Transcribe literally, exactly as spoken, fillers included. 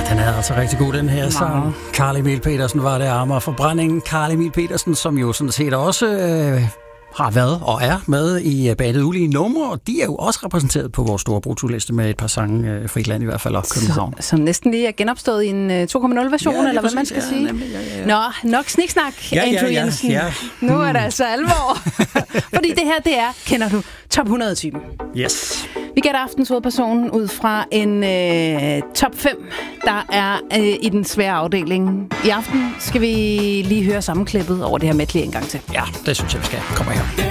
Den er altså rigtig god, den her sang. Carl Emil Petersen var det, Amager Forbrænding. Carl Emil Petersen, som jo sådan set også øh, har været og er med i bandet Ulige Numre, og de er jo også repræsenteret på vores store brutoliste med et par sange, øh, Fritland i hvert fald, og København. Så, som næsten lige er genopstået i en uh, to punkt nul-version, ja, eller hvad man skal ja, sige. Nemlig, ja, ja, ja. Nå, nok sniksnak, ja, Andrew ja, ja, Jensen. ja. Nu er det altså alvor. Fordi det her, det er, kender du, top hundrede-typen. Yes. Vi gætter aftens hovedperson ud fra en øh, top fem, der er øh, i den svære afdeling. I aften skal vi lige høre sammenklippet over det her medley en gang til. Ja, det synes jeg, vi skal. Kommer her.